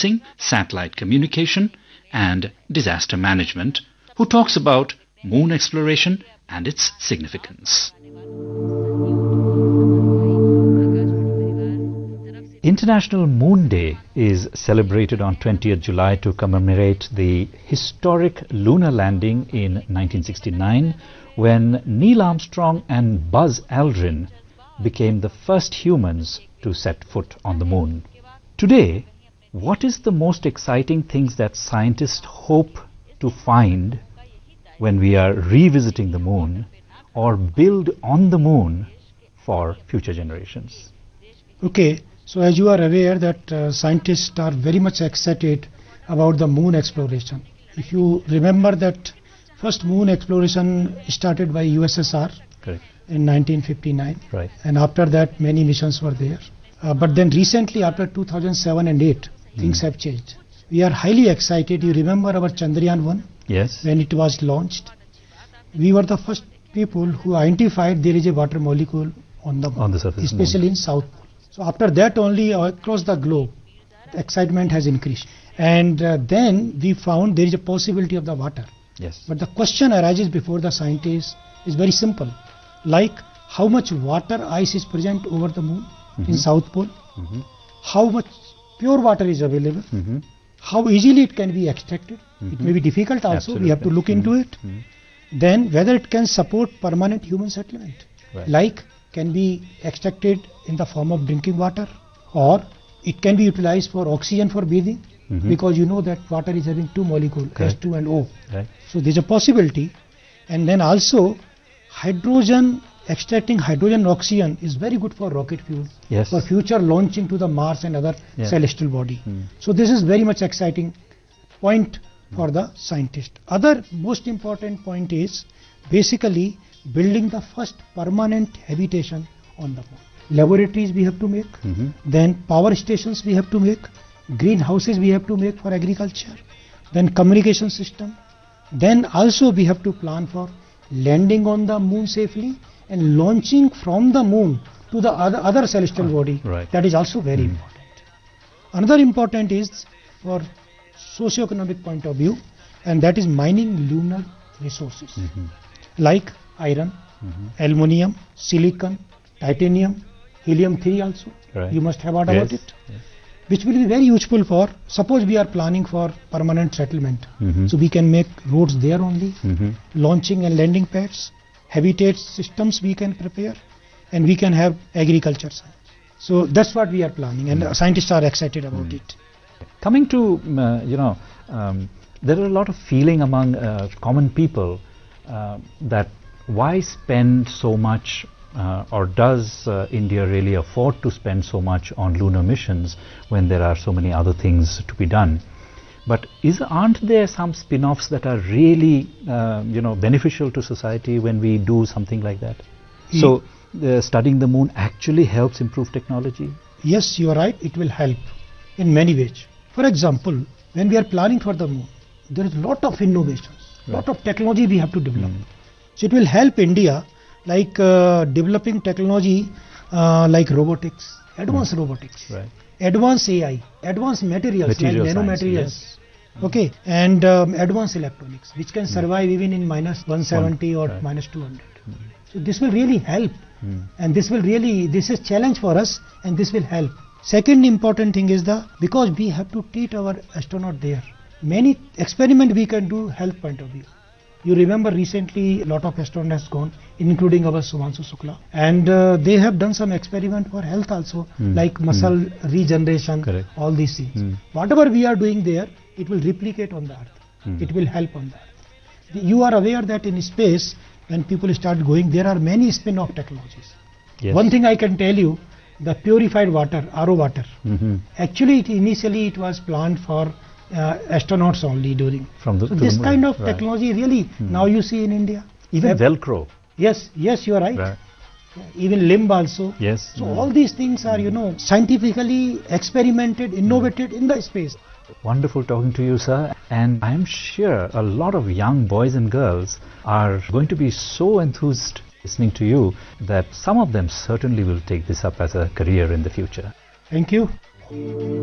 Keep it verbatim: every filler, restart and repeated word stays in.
sensing, satellite communication and disaster management, who talks about moon exploration and its significance. International Moon Day is celebrated on twentieth July to commemorate the historic lunar landing in nineteen sixty-nine, when Neil Armstrong and Buzz Aldrin became the first humans to set foot on the moon. Today, what is the most exciting things that scientists hope to find when we are revisiting the moon or build on the moon for future generations? Okay. So as you are aware that uh, scientists are very much excited about the moon exploration. If you remember that first moon exploration started by U S S R Correct. in nineteen fifty-nine. Right. And after that many missions were there. Uh, but then recently after two thousand seven and eight things Mm. have changed. We are highly excited. You remember our Chandrayaan one Yes. when it was launched. We were the first people who identified there is a water molecule on the moon, On the surface of the especially moon. in South Pole. So after that only uh, across the globe, the excitement has increased. And uh, then we found there is a possibility of the water. Yes. But the question arises before the scientists is very simple. Like how much water ice is present over the moon Mhm. in South Pole? Mhm. How much pure water is available? Mhm. How easily it can be extracted? It Mhm. may be difficult also. We have to Absolutely. look into Mhm. it. Mhm. Then whether it can support permanent human settlement. Right. Like can be extracted in the form of drinking water, or it can be utilized for oxygen for breathing, Mhm. because you know that water is having two molecules, Correct. H two and O. Right. So there's a possibility. And then also hydrogen, extracting hydrogen and oxygen is very good for rocket fuel, Yes. for future launching to the Mars and other Yeah. celestial body. Mm. So this is very much exciting point for the scientist. Other most important point is basically building the first permanent habitation on the moon. Laboratories we have to make, Mhm. then power stations we have to make, greenhouses we have to make for agriculture, then communication system, then also we have to plan for landing on the moon safely and launching from the moon to the other, other celestial body. right. That is also very Mm. important. Another important is for socio-economic point of view, and that is mining lunar resources Mhm. like iron, Mhm. aluminium, silicon, titanium, helium three also. Right. You must have heard Yes. about it. Yes. Which will be very useful for, suppose we are planning for permanent settlement. Mhm. So we can make roads there only, Mhm. launching and landing pads, habitat systems we can prepare, and we can have agriculture science. So that's what we are planning, and Mm. scientists are excited about Mm. it. Coming to, um, uh, you know, um, there are a lot of feeling among uh, common people uh, that why spend so much uh, or does uh, India really afford to spend so much on lunar missions when there are so many other things to be done? But is, aren't there some spin-offs that are really, uh, you know, beneficial to society when we do something like that? Ye- So, uh, studying the moon actually helps improve technology? Yes, you are right, it will help in many ways. For example, when we are planning for the moon, there is a lot of innovations, Right. lot of technology we have to develop. Mm. So it will help India like uh, developing technology uh, like robotics, advanced robotics, Right. advanced A I, advanced materials Material like science, nanomaterials. yes. Okay, and um, advanced electronics which can survive even in minus one seventy or right. minus two hundred. So this will really help, Mm. and this will really, this is challenge for us, and this will help. Second important thing is the, because we have to treat our astronaut there, many experiment we can do health point of view. You remember recently a lot of astronauts has gone, including our Sumanshu Shukla, and uh, they have done some experiment for health also, Mm. like muscle regeneration, Correct. all these things. Mm. Whatever we are doing there, it will replicate on the earth. Mm. It will help on the earth. You are aware that in space, when people start going, there are many spin-off technologies. Yes. One thing I can tell you, the purified water, R O water, Mhm. actually it initially it was planned for uh, astronauts only during. From the, So to this the moon. kind of Right. technology really Hmm. now you see in India. Even Have- Velcro. Yes, yes, you are right. Right. Even limb also. Yes. So Mm. all these things are, you know, scientifically experimented, innovated in the space. Wonderful talking to you, sir. And I'm sure a lot of young boys and girls are going to be so enthused listening to you that some of them certainly will take this up as a career in the future. Thank you.